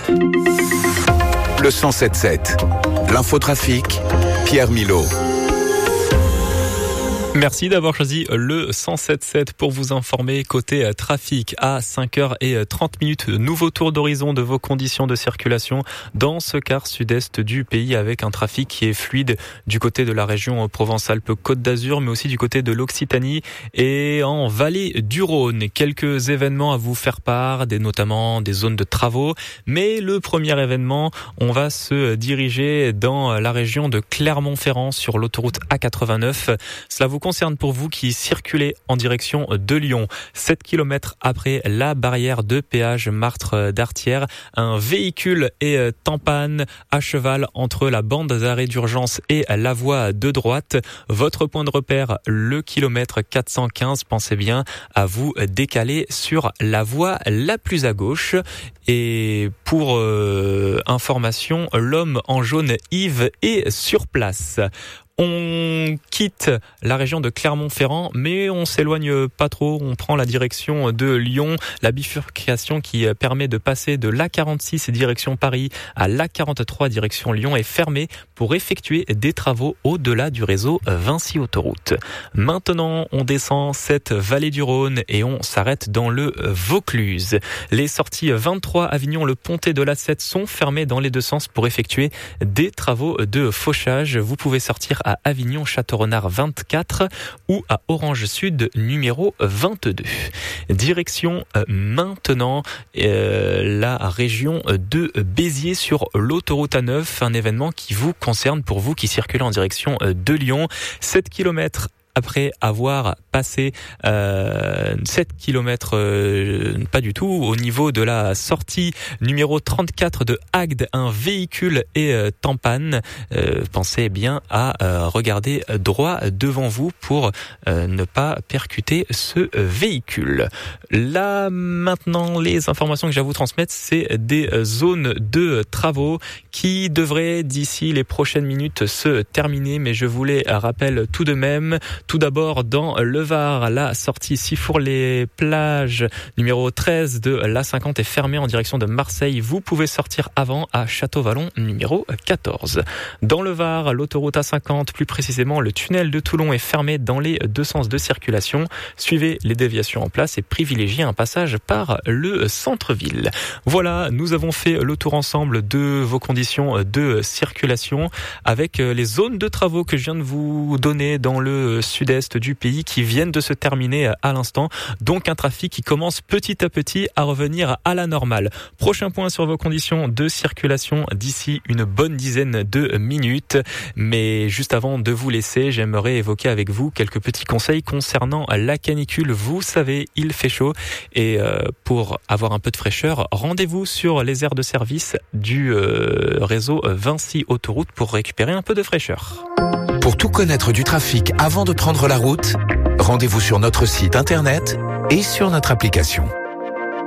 Le 107.7. L'infotrafic, Pierre Milot. Merci d'avoir choisi le 107.7 pour vous informer côté trafic à 5h30. Nouveau tour d'horizon de vos conditions de circulation dans ce quart sud-est du pays avec un trafic qui est fluide du côté de la région Provence-Alpes-Côte d'Azur, mais aussi du côté de l'Occitanie et en vallée du Rhône. Quelques événements à vous faire part, notamment des zones de travaux. Mais le premier événement, on va se diriger dans la région de Clermont-Ferrand sur l'autoroute A89. Cela vous concerne pour vous qui circulez en direction de Lyon. 7 km après la barrière de péage Martre d'Artière, un véhicule est en panne à cheval entre la bande d'arrêt d'urgence et la voie de droite. Votre point de repère, le kilomètre 415. Pensez bien à vous décaler sur la voie la plus à gauche. Et pour information, l'homme en jaune Yves est sur place. On quitte la région de Clermont-Ferrand, mais on s'éloigne pas trop. On prend la direction de Lyon, la bifurcation qui permet de passer de l'A46 direction Paris à l'A43 direction Lyon est fermée pour effectuer des travaux au-delà du réseau Vinci Autoroute. Maintenant, on descend cette vallée du Rhône et on s'arrête dans le Vaucluse. Les sorties 23 Avignon, le Pontet de la 7 sont fermées dans les deux sens pour effectuer des travaux de fauchage. Vous pouvez sortir à Avignon Château-Renard 24 ou à Orange Sud numéro 22. Direction maintenant la région de Béziers sur l'autoroute A9, un événement qui vous concerne pour vous qui circulez en direction de Lyon. 7 km après avoir passé 7 km, pas du tout, au niveau de la sortie numéro 34 de Agde, un véhicule est en panne. Pensez bien à regarder droit devant vous pour ne pas percuter ce véhicule. Là, maintenant, les informations que j'ai à vous transmettre, c'est des zones de travaux qui devraient, d'ici les prochaines minutes, se terminer. Mais je vous les rappelle tout de même. Tout d'abord, dans le Var, la sortie Sifour-les-Plages, numéro 13 de l'A50 est fermée en direction de Marseille. Vous pouvez sortir avant à Château-Vallon, numéro 14. Dans le Var, l'autoroute A50, plus précisément le tunnel de Toulon est fermé dans les deux sens de circulation. Suivez les déviations en place et privilégiez un passage par le centre-ville. Voilà, nous avons fait le tour ensemble de vos conditions de circulation avec les zones de travaux que je viens de vous donner dans le sud-est du pays qui viennent de se terminer à l'instant. Donc un trafic qui commence petit à petit à revenir à la normale. Prochain point sur vos conditions de circulation d'ici une bonne dizaine de minutes. Mais juste avant de vous laisser, j'aimerais évoquer avec vous quelques petits conseils concernant la canicule. Vous savez, il fait chaud et pour avoir un peu de fraîcheur, rendez-vous sur les aires de service du réseau Vinci Autoroute pour récupérer un peu de fraîcheur. Pour tout connaître du trafic avant de prendre la route, rendez-vous sur notre site internet et sur notre application.